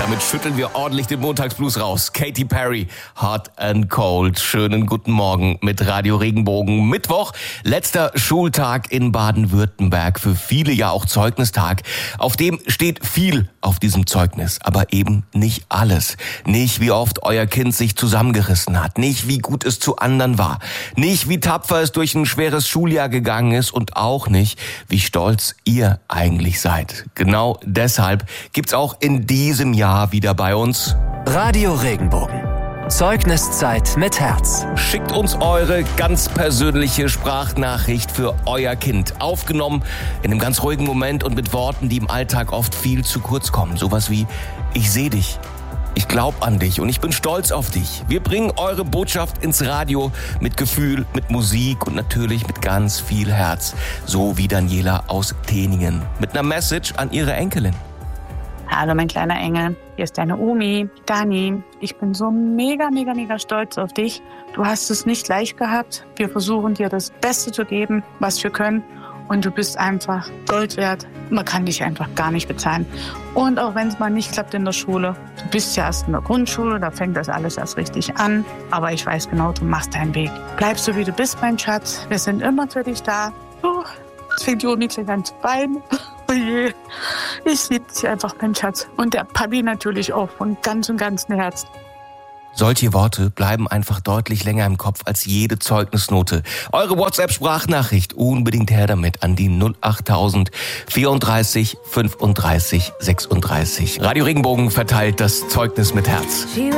Damit schütteln wir ordentlich den Montagsblues raus. Katy Perry, Hot and Cold. Schönen guten Morgen mit Radio Regenbogen. Mittwoch, letzter Schultag in Baden-Württemberg. Für viele ja auch Zeugnistag. Auf dem steht viel auf diesem Zeugnis, aber eben nicht alles. Nicht, wie oft euer Kind sich zusammengerissen hat. Nicht, wie gut es zu anderen war. Nicht, wie tapfer es durch ein schweres Schuljahr gegangen ist. Und auch nicht, wie stolz ihr eigentlich seid. Genau deshalb gibt's auch in diesem Jahr wieder bei uns Radio Regenbogen. Zeugniszeit mit Herz. Schickt uns eure ganz persönliche Sprachnachricht für euer Kind. Aufgenommen in einem ganz ruhigen Moment und mit Worten, die im Alltag oft viel zu kurz kommen. Sowas wie: Ich sehe dich, ich glaube an dich und ich bin stolz auf dich. Wir bringen eure Botschaft ins Radio mit Gefühl, mit Musik und natürlich mit ganz viel Herz. So wie Daniela aus Teningen mit einer Message an ihre Enkelin. Hallo mein kleiner Engel, hier ist deine Omi, Dani. Ich bin so mega stolz auf dich. Du hast es nicht leicht gehabt. Wir versuchen dir das Beste zu geben, was wir können. Und du bist einfach Gold wert. Man kann dich einfach gar nicht bezahlen. Und auch wenn es mal nicht klappt in der Schule, du bist ja erst in der Grundschule, da fängt das alles erst richtig an. Aber ich weiß genau, du machst deinen Weg. Bleib so, wie du bist, mein Schatz. Wir sind immer für dich da. Jetzt fängt die Omi gleich an zu weinen. Oh je, ich liebe dich einfach, mein Schatz. Und der Papi natürlich auch von ganzem Herzen. Solche Worte bleiben einfach deutlich länger im Kopf als jede Zeugnisnote. Eure WhatsApp-Sprachnachricht, unbedingt her damit an die 08000 34 35 36. Radio Regenbogen verteilt das Zeugnis mit Herz.